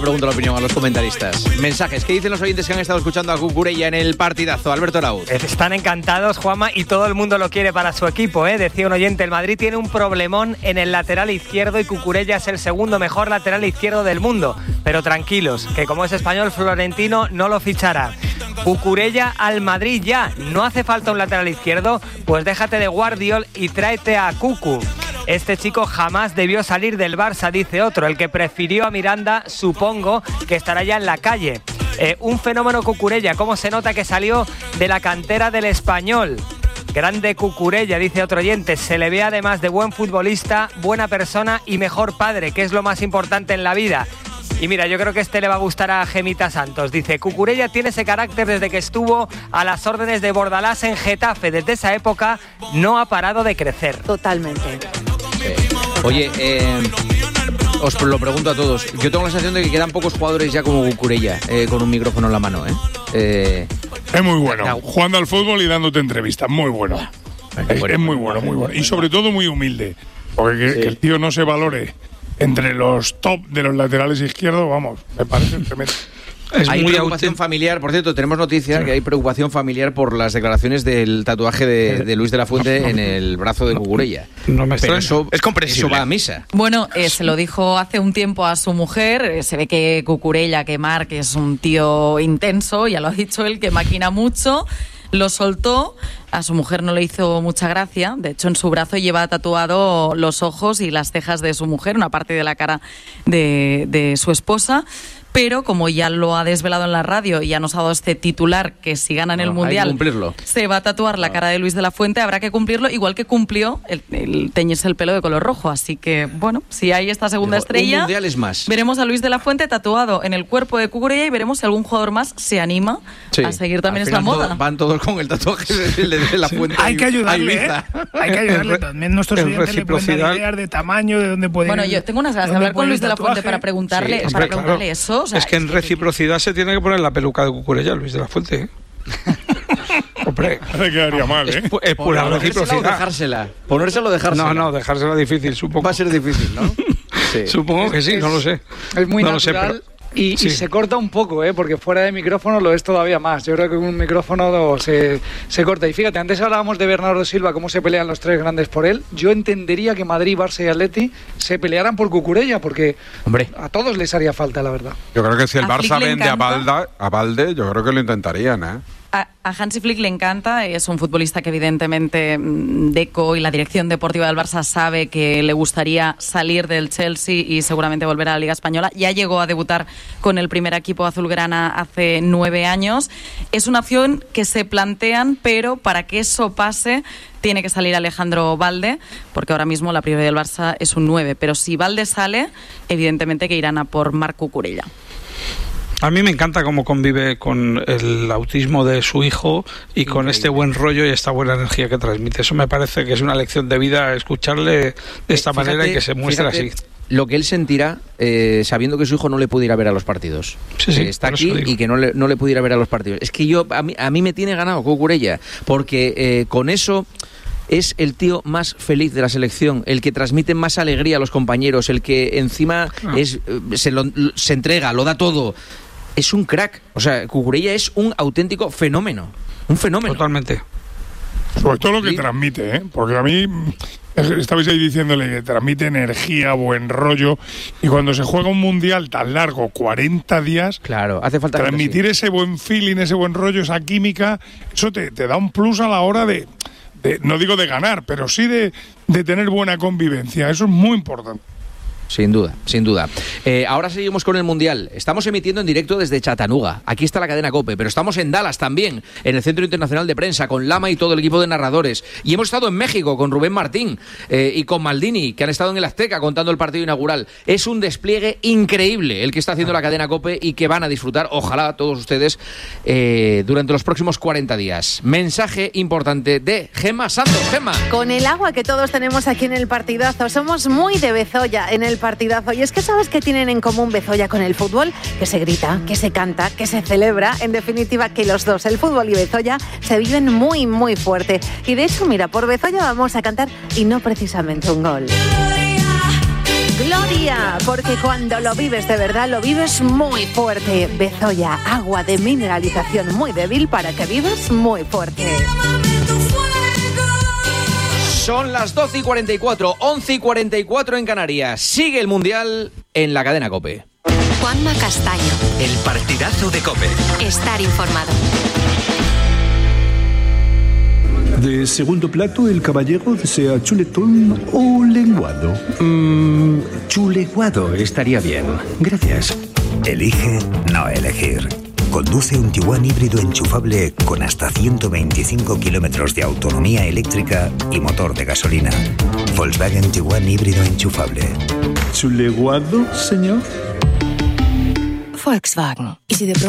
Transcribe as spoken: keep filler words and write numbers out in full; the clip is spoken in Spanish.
Pregunto la opinión a los comentaristas. Mensajes, ¿qué dicen los oyentes que han estado escuchando a Cucurella en el partidazo? Alberto Arauz. Están encantados, Juanma, y todo el mundo lo quiere para su equipo, ¿eh? Decía un oyente, el Madrid tiene un problemón en el lateral izquierdo y Cucurella es el segundo mejor lateral izquierdo del mundo. Pero tranquilos, que como es español, Florentino no lo fichará. Cucurella al Madrid ya. ¿No hace falta un lateral izquierdo? Pues déjate de Guardiol y tráete a Cucu. Este chico jamás debió salir del Barça, dice otro. El que prefirió a Miranda, supongo que estará ya en la calle. Eh, un fenómeno Cucurella. ¿Cómo se nota que salió de la cantera del Español? Grande Cucurella, dice otro oyente. Se le ve además de buen futbolista, buena persona y mejor padre, que es lo más importante en la vida. Y mira, yo creo que este le va a gustar a Gemita Santos. Dice, Cucurella tiene ese carácter desde que estuvo a las órdenes de Bordalás en Getafe. Desde esa época no ha parado de crecer. Totalmente. Eh, oye, eh, os lo pregunto a todos. Yo tengo la sensación de que quedan pocos jugadores ya como Cucurella, eh, con un micrófono en la mano. ¿eh? Eh, es muy bueno, no. Jugando al fútbol y dándote entrevistas. Muy bueno. Es, bueno, es muy bueno, muy bueno. Y sobre todo muy humilde. Porque que, sí. que el tío no se valore entre los top de los laterales izquierdos, vamos, me parece tremendo. Es hay muy preocupación autént- familiar, por cierto, tenemos noticia sí. que hay preocupación familiar por las declaraciones del tatuaje de, de Luis de la Fuente en el brazo de Cucurella. No me Pero eso, es comprensible. Eso va a misa. Bueno, eh, se lo dijo hace un tiempo a su mujer, eh, se ve que Cucurella, que Marc es un tío intenso, ya lo ha dicho él, que maquina mucho. Lo soltó, a su mujer no le hizo mucha gracia, de hecho en su brazo lleva tatuado los ojos y las cejas de su mujer, una parte de la cara de, de su esposa, pero como ya lo ha desvelado en la radio y ya nos ha dado este titular que si ganan no, el Mundial se va a tatuar la cara de Luis de la Fuente, habrá que cumplirlo, igual que cumplió el, el teñirse el pelo de color rojo, así que bueno, si hay esta segunda Digo, estrella, un mundial es más. Veremos a Luis de la Fuente tatuado en el cuerpo de Cucurella y veremos si algún jugador más se anima sí. a seguir también esta moda. Todo, van todos con el tatuaje de, de, de la Fuente. Sí. Hay que ayudarle, ¿eh? Hay que ayudarle también. Nuestros oyentes le pueden dar ideas de tamaño, de dónde pueden. Bueno, yo tengo unas ganas de hablar con Luis de la Fuente para preguntarle, sí, para preguntarle claro. eso. O sea, es que en reciprocidad se tiene que poner la peluca de Cucurella, Luis de la Fuente, ¿eh? Hombre, me quedaría mal, ¿eh? Es, es pura reciprocidad. O dejársela. Ponérselo o dejársela. No, no, dejársela difícil, supongo. Va a ser difícil, ¿no? Sí. Supongo que sí, no lo sé. Es muy no natural. Lo sé, pero... Y, sí. y se corta un poco, ¿eh? Porque fuera de micrófono lo es todavía más. Yo creo que con un micrófono se, se corta. Y fíjate, antes hablábamos de Bernardo Silva, cómo se pelean los tres grandes por él. Yo entendería que Madrid, Barça y Atleti se pelearan por Cucurella, porque Hombre. a todos les haría falta, la verdad. Yo creo que si el Barça vende a Valde, a Valde, yo creo que lo intentarían, ¿eh? A, a Hansi Flick le encanta, es un futbolista que evidentemente Deco y la dirección deportiva del Barça sabe que le gustaría salir del Chelsea y seguramente volver a la Liga Española. Ya llegó a debutar con el primer equipo azulgrana hace nueve años. Es una opción que se plantean, pero para que eso pase tiene que salir Alejandro Valde, porque ahora mismo la prioridad del Barça es un nueve. Pero si Valde sale, evidentemente que irán a por Marc Cucurella. A mí me encanta cómo convive con el autismo de su hijo y con este buen rollo y esta buena energía que transmite. Eso me parece que es una lección de vida escucharle de esta fíjate, manera y que se muestre así. Lo que él sentirá eh, sabiendo que su hijo no le puede ir a ver a los partidos. Sí, sí, eh, está aquí y que no le, no le puede ir a ver a los partidos. Es que yo a mí, a mí me tiene ganado Cucurella, porque eh, con eso... es el tío más feliz de la selección, el que transmite más alegría a los compañeros, el que encima ah. es, se, lo, se entrega, lo da todo. Es un crack. O sea, Cucurella es un auténtico fenómeno. Un fenómeno. Totalmente. Sobre todo lo que sí. transmite, ¿eh? Porque a mí... estabais ahí diciéndole que transmite energía, buen rollo, y cuando se juega un mundial tan largo, cuarenta días, claro, hace falta transmitir ese buen feeling, ese buen rollo, esa química, eso te, te da un plus a la hora de, de no digo de ganar, pero sí de, de tener buena convivencia. Eso es muy importante. Sin duda, sin duda. Eh, ahora seguimos con el Mundial. Estamos emitiendo en directo desde Chattanooga. Aquí está la cadena COPE, pero estamos en Dallas también, en el Centro Internacional de Prensa, con Lama y todo el equipo de narradores. Y hemos estado en México con Rubén Martín eh, y con Maldini, que han estado en el Azteca contando el partido inaugural. Es un despliegue increíble el que está haciendo la cadena COPE y que van a disfrutar, ojalá todos ustedes, eh, durante los próximos cuarenta días. Mensaje importante de Gemma Santos. Gemma. Con el agua que todos tenemos aquí en el partidazo, somos muy de Bezoya en el partidazo. Y es que ¿sabes qué tienen en común Bezoya con el fútbol? Que se grita, que se canta, que se celebra. En definitiva, que los dos, el fútbol y Bezoya, se viven muy, muy fuerte. Y de hecho, mira, por Bezoya vamos a cantar y no precisamente un gol. Gloria, Gloria, porque cuando lo vives de verdad, lo vives muy fuerte. Bezoya, agua de mineralización muy débil para que vivas muy fuerte. Son las doce y cuarenta y cuatro, once y cuarenta y cuatro en Canarias. Sigue el Mundial en la cadena COPE. Juanma Castaño. El partidazo de COPE. Estar informado. De segundo plato, el caballero desea chuletón o lenguado. Mmm, chuleguado estaría bien. Gracias. Elige no elegir. Conduce un Tiguan híbrido enchufable con hasta ciento veinticinco kilómetros de autonomía eléctrica y motor de gasolina. Volkswagen Tiguan híbrido enchufable. ¿Chuleguado, señor? Volkswagen. ¿Y si de pronto